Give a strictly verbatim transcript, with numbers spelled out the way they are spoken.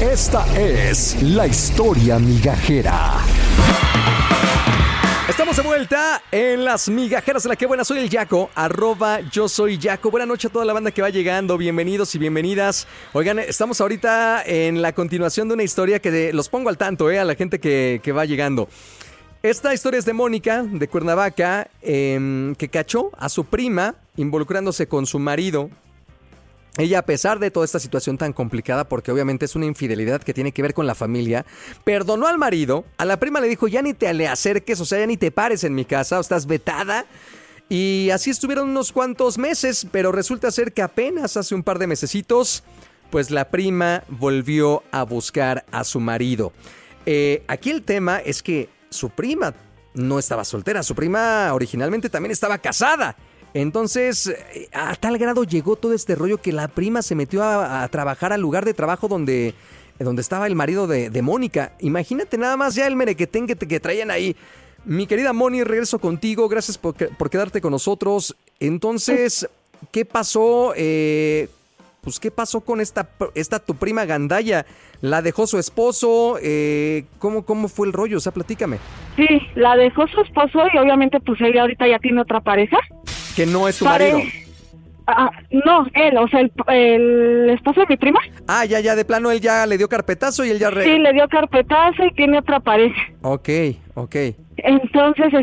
Esta es la historia migajera. Estamos de vuelta en las migajeras de la que buena. Soy el Yaco, arroba yo soy Yaco. Buenas noches a toda la banda que va llegando, bienvenidos y bienvenidas. Oigan, estamos ahorita en la continuación de una historia que de, los pongo al tanto, eh, a la gente que, que va llegando. Esta historia es de Mónica, de Cuernavaca, eh, que cachó a su prima involucrándose con su marido. Ella, a pesar de toda esta situación tan complicada, porque obviamente es una infidelidad que tiene que ver con la familia, perdonó al marido, a la prima le dijo, ya ni te le acerques, o sea, ya ni te pares en mi casa, o estás vetada. Y así estuvieron unos cuantos meses, pero resulta ser que apenas hace un par de mesecitos, pues la prima volvió a buscar a su marido. Eh, aquí el tema es que su prima no estaba soltera, su prima originalmente también estaba casada. Entonces, a tal grado llegó todo este rollo que la prima se metió a, a trabajar al lugar de trabajo donde, donde estaba el marido de, de Mónica. Imagínate nada más ya el merequetén que, te, que traían ahí. Mi querida Moni, regreso contigo. Gracias por, por quedarte con nosotros. Entonces, ¿qué pasó? Eh, pues, ¿qué pasó con esta, esta tu prima Gandaya? ¿La dejó su esposo? Eh, ¿cómo, ¿Cómo fue el rollo? O sea, platícame. Sí, la dejó su esposo y obviamente pues ella ahorita ya tiene otra pareja. Que no es tu Pare... marido. Ah, no, él, o sea, el, el esposo de mi prima. Ah, ya, ya, de plano él ya le dio carpetazo y él ya... Re... Sí, le dio carpetazo y tiene otra pareja. Ok, ok. Entonces,